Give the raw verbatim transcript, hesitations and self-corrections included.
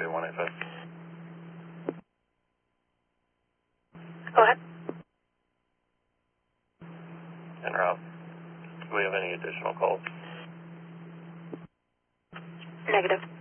one eight five. Go ahead. And Rob, do we have any additional calls? Negative.